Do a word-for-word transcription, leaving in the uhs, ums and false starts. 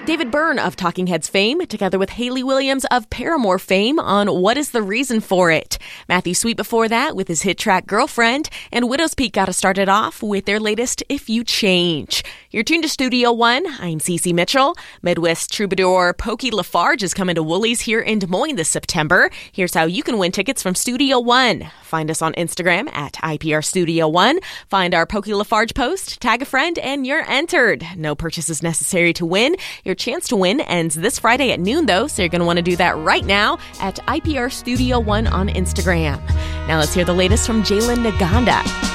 David Byrne of Talking Heads fame, together with Hayley Williams of Paramore fame on What is the Reason for It. Matthew Sweet before that with his hit track Girlfriend, and Widow's Peak got us started off with their latest If You Change. You're tuned to Studio One. I'm Cece Mitchell. Midwest troubadour Pokey Lafarge is coming to Woolies here in Des Moines this September. Here's how you can win tickets from Studio One. Find us on Instagram at I P R Studio One. Find our Pokey Lafarge post, tag a friend, and you're entered. No purchases necessary to win. Your chance to win ends this Friday at noon, though, so you're going to want to do that right now at I P R Studio One on Instagram. Now let's hear the latest from Jalen Naganda.